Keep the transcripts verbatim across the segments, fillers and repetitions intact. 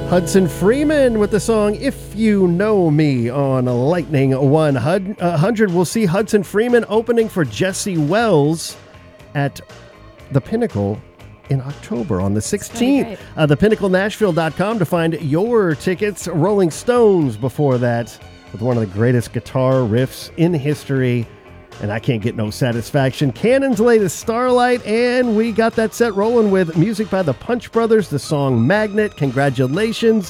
Hudson Freeman with the song If You Know Me on Lightning one hundred. We'll see Hudson Freeman opening for Jesse Wells at the Pinnacle in October on the sixteenth. Uh, the pinnacle nashville dot com to find your tickets. Rolling Stones before that with one of the greatest guitar riffs in history. And I can't get no satisfaction. Cannon's latest Starlight, and we got that set rolling with music by the Punch Brothers, the song Magnet. Congratulations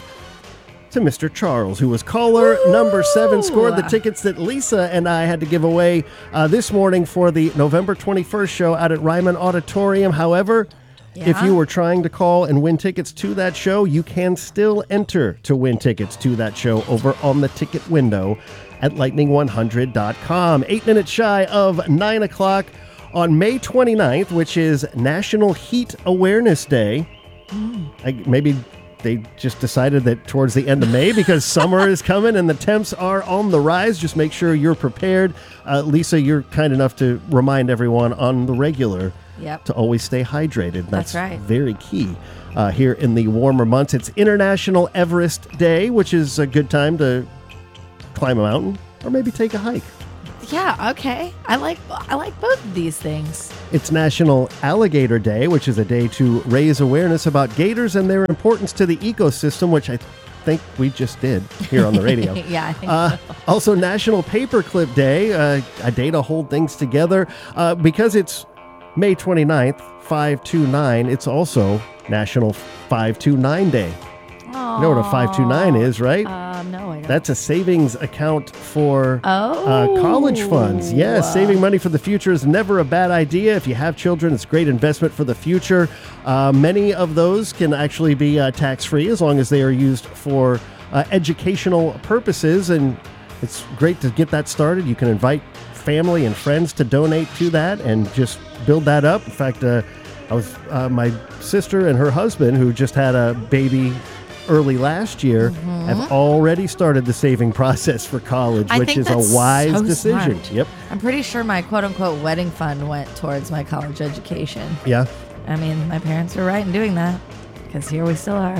to Mister Charles, who was caller Ooh. number seven, scored the tickets that Lisa and I had to give away uh, this morning for the November twenty-first show out at Ryman Auditorium. However, yeah. if you were trying to call and win tickets to that show, you can still enter to win tickets to that show over on the ticket window at lightning one hundred dot com. Eight minutes shy of nine o'clock on May twenty-ninth, which is National Heat Awareness Day. Mm. I, maybe they just decided that towards the end of May, because summer is coming and the temps are on the rise. Just make sure you're prepared. Uh, Lisa, you're kind enough to remind everyone on the regular yep. to always stay hydrated. That's, That's right. very key. Uh, here in the warmer months, it's International Everest Day, which is a good time to climb a mountain or maybe take a hike. Yeah, okay. I like I like both of these things. It's National Alligator Day, which is a day to raise awareness about gators and their importance to the ecosystem, which I think we just did here on the radio. yeah, I think uh, so. Also, National Paperclip Day, uh, a day to hold things together. Uh, because it's May twenty-ninth, five two nine, it's also National five two nine Day. Aww. You know what a five two nine is, right? Um, no, I don't. That's a savings account for oh. uh, college funds. Yeah, saving money for the future is never a bad idea. If you have children, it's a great investment for the future. Uh, many of those can actually be uh, tax-free as long as they are used for uh, educational purposes, and it's great to get that started. You can invite family and friends to donate to that and just build that up. In fact, uh, I was uh, my sister and her husband, who just had a baby early last year, mm-hmm. have already started the saving process for college, I which think is that's a wise so decision. Smart. Yep. I'm pretty sure my quote-unquote wedding fund went towards my college education. Yeah. I mean, my parents were right in doing that, because here we still are.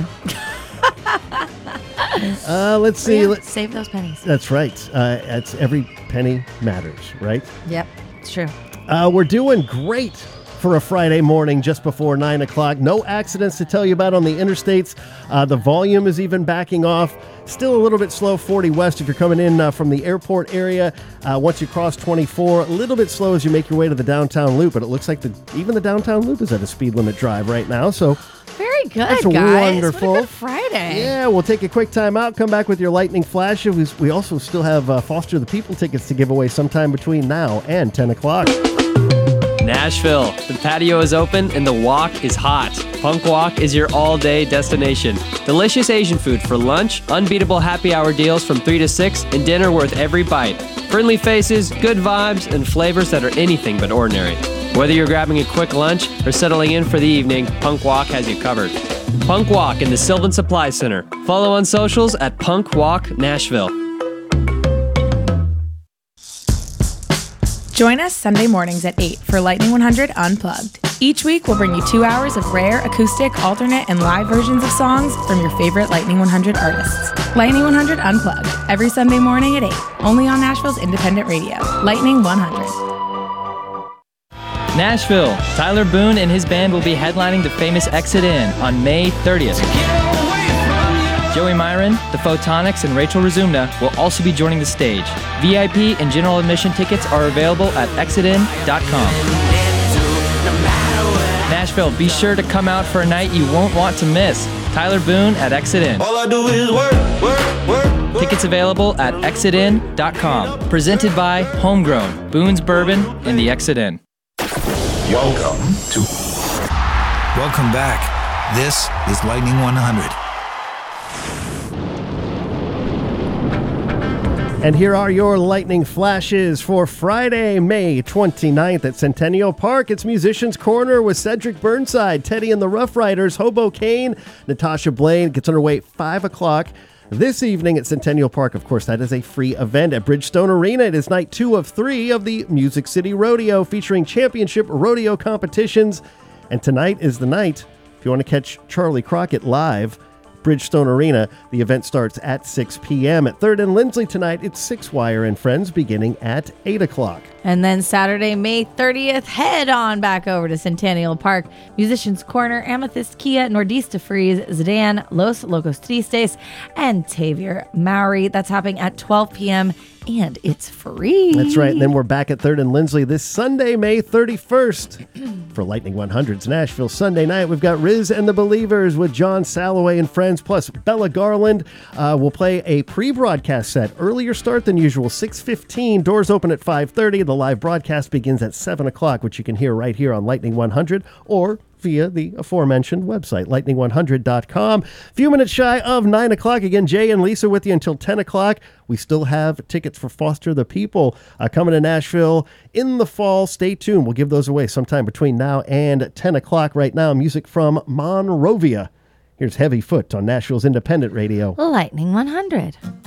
uh, let's see. Yeah, Let, save those pennies. That's right. Uh, it's every penny matters, right? Yep, it's true. Uh, we're doing great for a Friday morning just before nine o'clock. No accidents to tell you about on the interstates. Uh, the volume is even backing off. Still a little bit slow forty west if you're coming in uh, from the airport area. Uh, once you cross twenty-four, a little bit slow as you make your way to the downtown loop, but it looks like the even the downtown loop is at a speed limit drive right now. So very good, that's guys. Wonderful. What a good Friday. Yeah, we'll take a quick time out, come back with your lightning flash. We also still have uh, Foster the People tickets to give away sometime between now and ten o'clock. Nashville. The patio is open and the walk is hot. Punk Walk is your all-day destination. Delicious Asian food for lunch, unbeatable happy hour deals from three to six, and dinner worth every bite. Friendly faces, good vibes, and flavors that are anything but ordinary. Whether you're grabbing a quick lunch or settling in for the evening, Punk Walk has you covered. Punk Walk in the Sylvan Supply Center. Follow on socials at Punk Walk Nashville. Join us Sunday mornings at eight for Lightning one hundred Unplugged. Each week, we'll bring you two hours of rare, acoustic, alternate, and live versions of songs from your favorite Lightning one hundred artists. Lightning one hundred Unplugged, every Sunday morning at eight, only on Nashville's independent radio, Lightning one hundred. Nashville. Tyler Boone and his band will be headlining the famous Exit In on May thirtieth. Joey Myron, the Photonics, and Rachel Razumna will also be joining the stage. V I P and general admission tickets are available at exit in dot com. Nashville, be sure to come out for a night you won't want to miss. Tyler Boone at Exit In. All I do is work, work, work, work. Tickets available at exit in dot com. Presented by Homegrown, Boone's Bourbon, and the Exit In. Welcome to... Welcome back. This is Lightning one hundred. And here are your lightning flashes for Friday, May twenty-ninth at Centennial Park. It's Musicians Corner with Cedric Burnside, Teddy and the Rough Riders, Hobo Kane, Natasha Blaine. Gets underway at five o'clock this evening at Centennial Park. Of course, that is a free event at Bridgestone Arena. It is night two of three of the Music City Rodeo, featuring championship rodeo competitions. And tonight is the night, if you want to catch Charlie Crockett live, Bridgestone Arena. The event starts at six p.m. At third and Lindsley tonight, it's Six Wire and Friends beginning at eight o'clock. And then Saturday, May thirtieth, head on back over to Centennial Park. Musicians Corner, Amethyst Kia, Nordista Freeze, Zidane, Los Locos Tristes, and Tavier Mowry. That's happening at twelve p.m. and it's free. That's right. And then we're back at third and Lindsley this Sunday, May thirty-first for Lightning one hundred's Nashville Sunday night. We've got Riz and the Believers with John Salloway and friends, plus Bella Garland. Uh, we'll play a pre-broadcast set. Earlier start than usual, six fifteen. Doors open at five thirty. The live broadcast begins at seven o'clock, which you can hear right here on Lightning one hundred or via the aforementioned website, lightning one hundred dot com. A few minutes shy of nine o'clock. Again, Jay and Lisa with you until ten o'clock. We still have tickets for Foster the People uh, coming to Nashville in the fall. Stay tuned. We'll give those away sometime between now and ten o'clock. Right now, music from Monrovia. Here's Heavy Foot on Nashville's Independent Radio. Lightning one hundred.